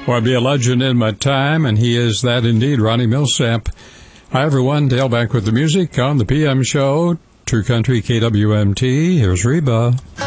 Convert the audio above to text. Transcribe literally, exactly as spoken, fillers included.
Well, I'd be a legend in my time, and he is that indeed, Ronnie Milsap. Hi, everyone. Dale back with the music on the P M show. True Country K W M T. Here's Reba.